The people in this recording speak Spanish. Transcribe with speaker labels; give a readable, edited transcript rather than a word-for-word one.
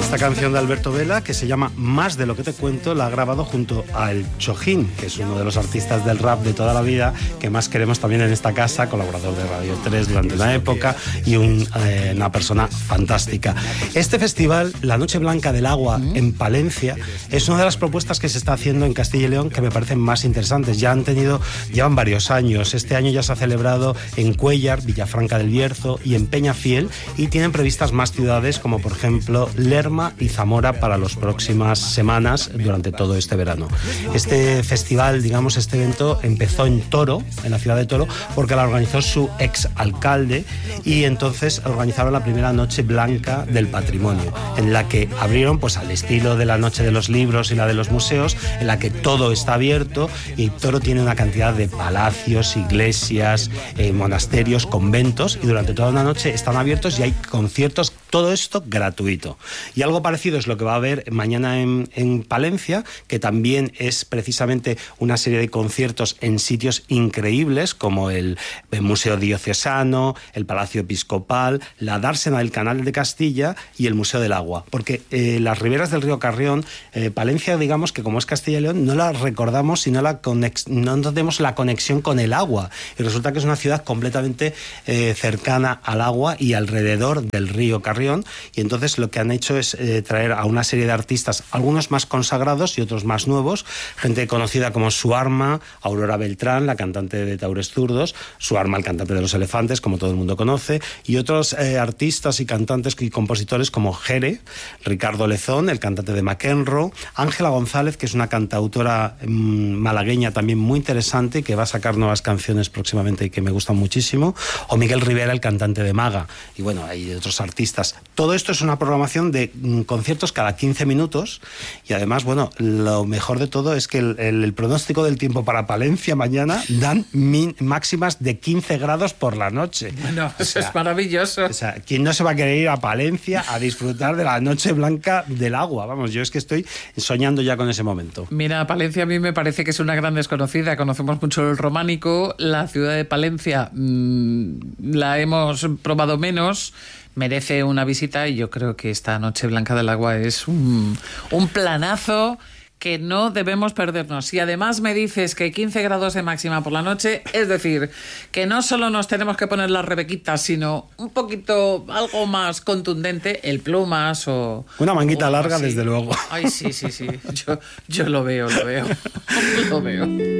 Speaker 1: Esta canción de Alberto Vela, que se llama Más de lo que te cuento, la ha grabado junto a El Chojín, que es uno de los artistas del rap de toda la vida, que más queremos también en esta casa, colaborador de Radio 3 durante una época y una persona fantástica. Este festival, La Noche Blanca del Agua, en Palencia, es una de las propuestas que se está haciendo en Castilla y León que me parecen más interesantes. Llevan varios años. Este año ya se ha celebrado en Cuéllar, Villafranca del Bierzo y en Peñafiel, y tienen previstas más ciudades como por ejemplo Lerma y Zamora para las próximas semanas durante todo este verano. Este festival, digamos, este evento empezó en Toro, en la ciudad de Toro, porque la organizó su ex alcalde, y entonces organizaron la primera Noche Blanca del Patrimonio, en la que abrieron pues al estilo de la Noche de los Libros y la de los museos, en la que todo está abierto, y Toro tiene una cantidad de palacios, iglesias, monasterios, conventos, y durante toda una noche están abiertos y hay conciertos, todo esto gratuito. Y algo parecido es lo que va a haber mañana en Palencia, que también es precisamente una serie de conciertos en sitios increíbles como el Museo Diocesano, el Palacio Episcopal, la dársena del Canal de Castilla y el Museo del Agua. Porque las riberas del río Carrión, Palencia, digamos que como es Castilla y León, no la recordamos si no tenemos la conexión con el agua. Y resulta que es una ciudad completamente cercana al agua y alrededor del río Carrión. Y entonces lo que han hecho es traer a una serie de artistas, algunos más consagrados y otros más nuevos, gente conocida como Suarma, Aurora Beltrán, la cantante de Taures Zurdos, Suarma, el cantante de Los Elefantes, como todo el mundo conoce, y otros artistas y cantantes y compositores como Jere, Ricardo Lezón, el cantante de McEnroe, Ángela González, que es una cantautora malagueña también muy interesante, que va a sacar nuevas canciones próximamente y que me gustan muchísimo, o Miguel Rivera, el cantante de Maga, y bueno, hay otros artistas. Todo esto es una programación de conciertos cada 15 minutos, y además, bueno, lo mejor de todo es que el pronóstico del tiempo para Palencia mañana dan máximas de 15 grados por la noche.
Speaker 2: Bueno, eso es maravilloso.
Speaker 1: O sea, ¿quién no se va a querer ir a Palencia a disfrutar de la Noche Blanca del Agua? Vamos, yo es que estoy soñando ya con ese momento.
Speaker 2: Mira, Palencia a mí me parece que es una gran desconocida. Conocemos mucho el románico. La ciudad de Palencia la hemos probado menos. Merece una visita, y yo creo que esta Noche Blanca del Agua es un planazo que no debemos perdernos. Y además me dices que 15 grados de máxima por la noche, es decir, que no solo nos tenemos que poner las rebequitas, sino un poquito, algo más contundente, el plumas o...
Speaker 1: Una manguita larga, así. Desde luego.
Speaker 2: Ay, sí. Yo lo veo. Lo veo.